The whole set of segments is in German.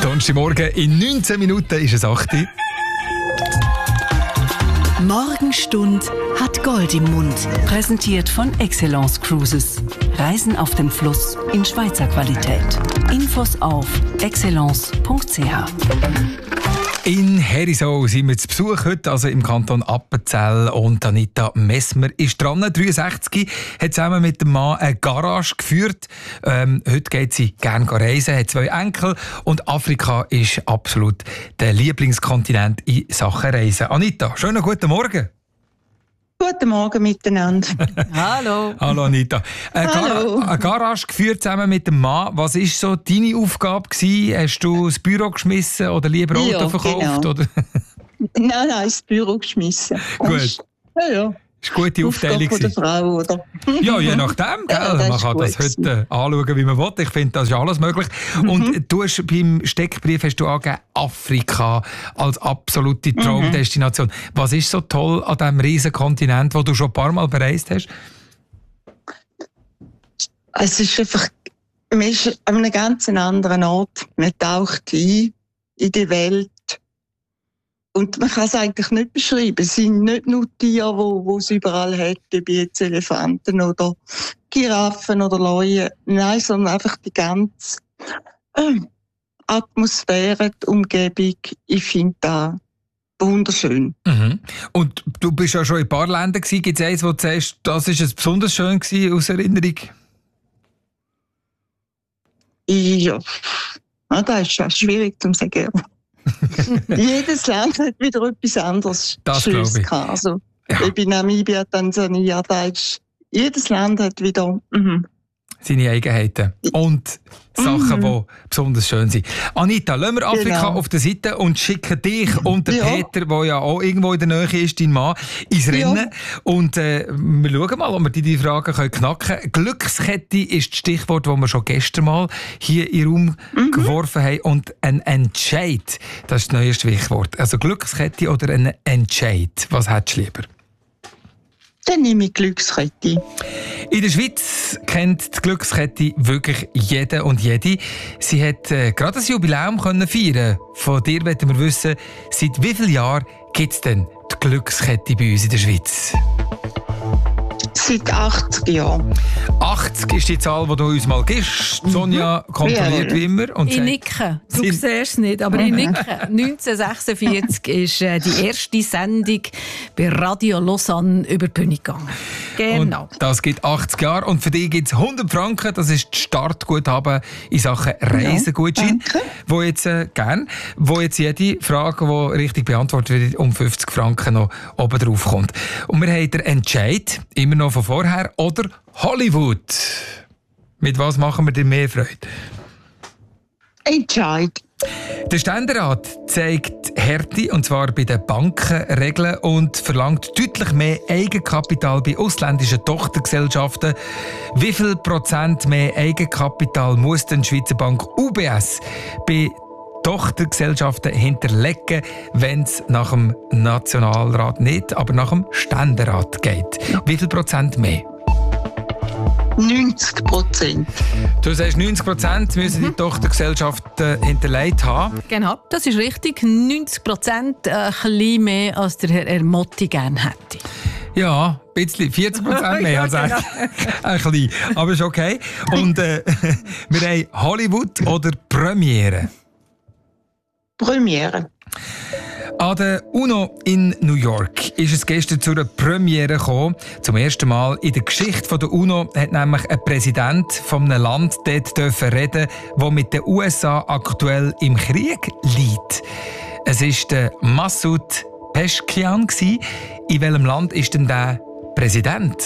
Donnerstagmorgen in 19 Minuten ist es 8 Uhr. Morgenstund hat Gold im Mund. Präsentiert von Excellence Cruises. Reisen auf dem Fluss in Schweizer Qualität. Infos auf excellence.ch. In Herisau sind wir zu Besuch heute, also im Kanton Appenzell. Und Anita Messmer ist dran. 63, hat zusammen mit dem Mann eine Garage geführt. Heute geht sie gerne reisen, hat 2 Enkel. Und Afrika ist absolut der Lieblingskontinent in Sachen Reisen. Anita, schönen guten Morgen. Guten Morgen miteinander. Hallo. Hallo Anita. Eine Garage geführt zusammen mit dem Mann. Was war so deine Aufgabe gewesen? Hast du das Büro geschmissen oder lieber Auto verkauft? Genau. Oder? Nein, das Büro geschmissen. Gut. Ja. Das war eine gute Aufteilung. Von der Frau, oder? Ja, je nachdem. Gell? Ja, man kann das heute anschauen, wie man will. Ich finde, das ist alles möglich. Und du hast beim Steckbrief hast du angegeben, Afrika als absolute Traumdestination. Was ist so toll an diesem riesen Kontinent, wo du schon ein paar Mal bereist hast? Es ist einfach, man ist an einem ganz anderen Ort. Man taucht ein in die Welt. Und man kann es eigentlich nicht beschreiben. Es sind nicht nur Tiere, wo es überall hat, wie jetzt Elefanten oder Giraffen oder Leuen. Nein, sondern einfach die ganze Atmosphäre, die Umgebung. Ich finde das wunderschön. Mhm. Und du bist ja schon in ein paar Ländern gewesen. Gibt es eins, wo du sagst, das war besonders schön gewesen, aus Erinnerung? Ja, das ist schon schwierig zu sagen. Jedes Land hat wieder etwas anderes. Das glaube ich. Also, bei Namibia, Tansania, jedes Land hat wieder seine Eigenheiten und Sachen, die besonders schön sind. Anita, lassen wir Afrika auf der Seite und schicken dich und den Peter, der ja auch irgendwo in der Nähe ist, dein Mann, ins Rennen. Und wir schauen mal, ob wir die Fragen knacken können. Glückskette ist das Stichwort, das wir schon gestern mal hier in den Raum geworfen haben. Und ein Entscheid, das ist das neue Stichwort. Also Glückskette oder ein Entscheid. Was hättest du lieber? Dann nehme ich Glückskette. In der Schweiz kennt die Glückskette wirklich jeder und jede. Sie hat gerade ein Jubiläum feiern. Von dir wollen wir wissen, seit wie vielen Jahren gibt es denn die Glückskette bei uns in der Schweiz? Seit 80 Jahren. 80 ist die Zahl, die du uns mal gibst. Sonja kontrolliert wie immer. Und ich nicke. Du siehst es nicht, aber ich nicke. 1946 ist die erste Sendung bei Radio Lausanne über die Bühne gegangen. Genau. Und das gibt 80 Jahre. Und für dich gibt es 100 Franken. Das ist das Startguthaben in Sachen Reisegutschein. Wo jetzt jede Frage, die richtig beantwortet wird, um 50 Franken noch oben drauf kommt. Und wir haben den Entscheid, immer noch von vorher, oder Hollywood. Mit was machen wir dir mehr Freude? Entscheid. Der Ständerat zeigt Härte, und zwar bei den Bankenregeln, und verlangt deutlich mehr Eigenkapital bei ausländischen Tochtergesellschaften. Wie viel Prozent mehr Eigenkapital muss denn die Schweizer Bank UBS bei Tochtergesellschaften hinterlegen, wenn es nach dem Nationalrat nicht, aber nach dem Ständerat geht? Wie viel Prozent mehr? 90%. Du sagst, 90% müssen die Tochtergesellschaften hinterlegt haben. Genau, das ist richtig. 90%, ein bisschen mehr, als der Herr Ermotti gerne hätte. Ja, ein bisschen. 40% mehr als ein bisschen. Aber ist okay. Und wir haben Hollywood oder Premiere? Premiere. An der UNO in New York ist es gestern zu einer Premiere gekommen. Zum ersten Mal in der Geschichte der UNO hat nämlich ein Präsident von einem Land dort reden, das mit den USA aktuell im Krieg liegt. Es war der Massoud Pezeshkian. In welchem Land ist denn der Präsident?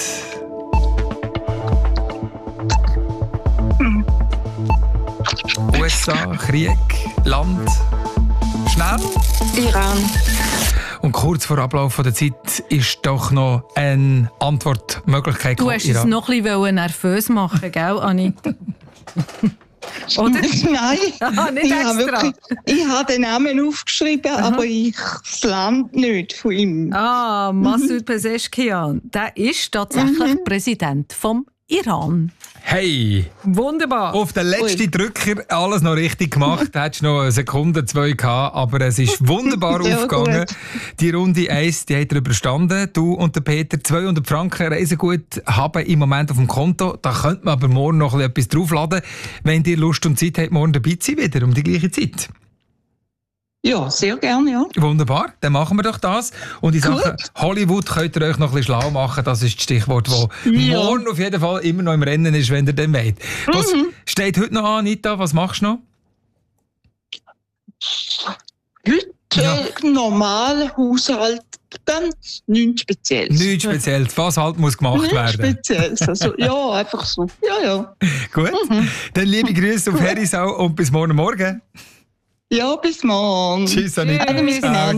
USA, Krieg, Land. Schnell. Iran. Und kurz vor Ablauf der Zeit ist doch noch eine Antwortmöglichkeit. Du hast es noch ein bisschen nervös machen, gell, Anita? Oder? Nein, nicht extra. Ich habe den Namen aufgeschrieben, aber das Land nicht von ihm. Massoud Pezeshkian, der ist tatsächlich Präsident vom Iran. Hey! Wunderbar. Auf den letzten Drücker alles noch richtig gemacht. Da hättest du noch eine Sekunde, 2 gehabt, aber es ist wunderbar aufgegangen. Gut. Die Runde 1, die hat er überstanden. Du und der Peter, 200 Franken Reisegut haben im Moment auf dem Konto. Da könnte man aber morgen noch etwas draufladen, wenn ihr Lust und Zeit habt, morgen dabei zu sein, wieder um die gleiche Zeit. Ja, sehr gerne, ja. Wunderbar, dann machen wir doch das. Und in Sachen Hollywood könnt ihr euch noch ein bisschen schlau machen. Das ist das Stichwort, das morgen auf jeden Fall immer noch im Rennen ist, wenn ihr dann wollt. Was steht heute noch an, Anita? Was machst du noch? Heute normal Haushalt, ganz nichts Spezielles. Nichts Spezielles, was halt muss gemacht werden. Spezielles, also, ja, einfach so. Ja. Gut, dann liebe Grüße auf Herisau und bis morgen Morgen. Ja, bis morgen. Tschüss, Anita. Tschüss.